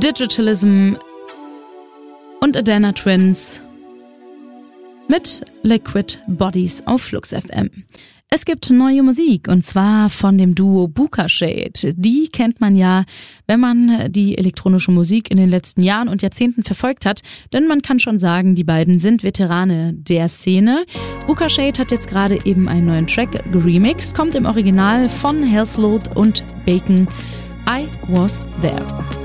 Digitalism und Adana Twins mit Liquid Bodies auf Flux FM. Es gibt neue Musik und zwar von dem Duo Buka Shade. Die kennt man ja, wenn man die elektronische Musik in den letzten Jahren und Jahrzehnten verfolgt hat, denn man kann schon sagen, die beiden sind Veterane der Szene. Buka Shade hat jetzt gerade eben einen neuen Track geremixed, kommt im Original von Hellslot und Bacon. I Was There.